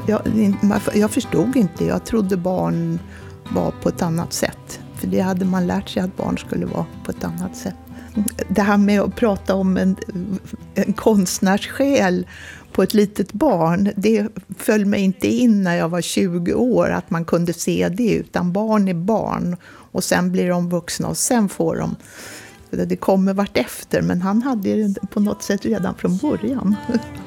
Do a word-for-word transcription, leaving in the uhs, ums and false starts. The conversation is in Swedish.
Jag, jag förstod inte, jag trodde barn var på ett annat sätt. För det hade man lärt sig att barn skulle vara på ett annat sätt. Det här med att prata om en, en konstnärssjäl på ett litet barn, det föll mig inte in när jag var tjugo år att man kunde se det, utan barn är barn och sen blir de vuxna och sen får de, det kommer vart efter, men han hade det på något sätt redan från början.